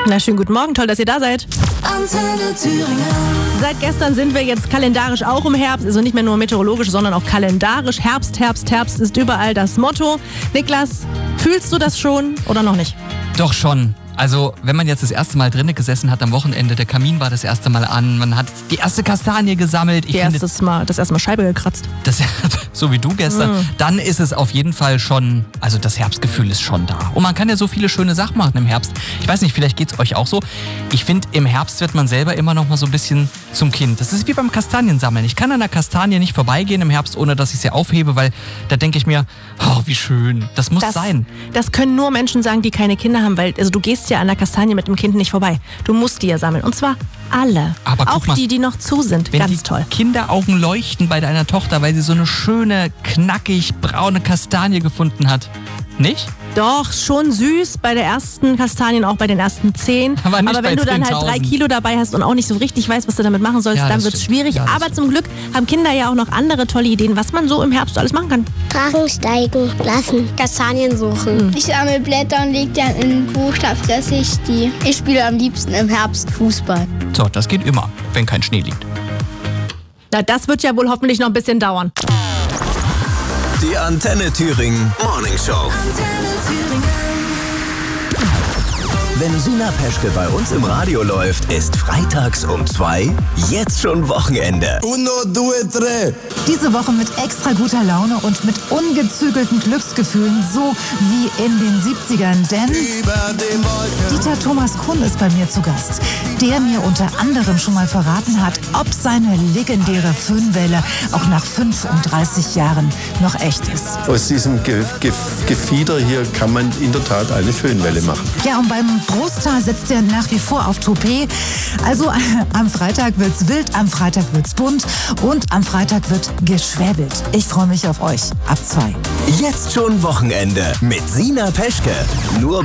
Na, schönen guten Morgen, toll, dass ihr da seid. Antenne Thüringen. Seit gestern sind wir jetzt kalendarisch auch im Herbst, also nicht mehr nur meteorologisch, sondern auch kalendarisch. Herbst, Herbst, Herbst ist überall das Motto. Niklas, fühlst du das schon oder noch nicht? Doch schon. Also, wenn man jetzt das erste Mal drinnen gesessen hat am Wochenende, der Kamin war das erste Mal an, man hat die erste Kastanie gesammelt. Das erste Mal Scheibe gekratzt. So wie du gestern. Dann ist es auf jeden Fall schon, also das Herbstgefühl ist schon da. Und man kann ja so viele schöne Sachen machen im Herbst. Ich weiß nicht, vielleicht geht's euch auch so. Ich finde, im Herbst wird man selber immer noch mal so ein bisschen zum Kind. Das ist wie beim Kastaniensammeln. Ich kann an der Kastanie nicht vorbeigehen im Herbst, ohne dass ich sie aufhebe, weil da denke ich mir, oh, wie schön. Das muss sein. Das können nur Menschen sagen, die keine Kinder haben, weil also du gehst ja an der Kastanie mit dem Kind nicht vorbei. Du musst die ja sammeln. Und zwar alle. Aber auch die noch zu sind. Wenn ganz die toll. Kinderaugen leuchten bei deiner Tochter, weil sie so eine schöne, knackig braune Kastanie gefunden hat. Nicht? Doch, schon süß bei der ersten Kastanien, auch bei den ersten 10. Aber wenn du dann halt 3 Kilo dabei hast und auch nicht so richtig weißt, was du damit machen sollst, Ja, dann das wird es stimmt. schwierig. Ja, das Aber zum Glück haben Kinder ja auch noch andere tolle Ideen, was man so im Herbst alles machen kann. Drachen steigen lassen. Kastanien suchen. Ich sammle Blätter und lege dann in ein Buch, da fresse ich die. Ich spiele am liebsten im Herbst Fußball. So, das geht immer, wenn kein Schnee liegt. Na, das wird ja wohl hoffentlich noch ein bisschen dauern. Die Antenne Thüringen Morning Show. Antenne Thüringen. Wenn Sina Peschke bei uns im Radio läuft, ist freitags um 2 jetzt schon Wochenende. 1, 2, 3. Diese Woche mit extra guter Laune und mit ungezügelten Glücksgefühlen, so wie in den 70ern. Denn Über den Wolken. Dieter Thomas Kuhn ist bei mir zu Gast, der mir unter anderem schon mal verraten hat, ob seine legendäre Föhnwelle auch nach 35 Jahren noch echt ist. Aus diesem Gefieder hier kann man in der Tat eine Föhnwelle machen. Ja, und beim Brusthaar setzt er nach wie vor auf Toupet. Also am Freitag wird's wild, am Freitag wird's bunt und am Freitag wird geschwäbelt. Ich freue mich auf euch. Ab 2. Jetzt schon Wochenende mit Sina Peschke. Nur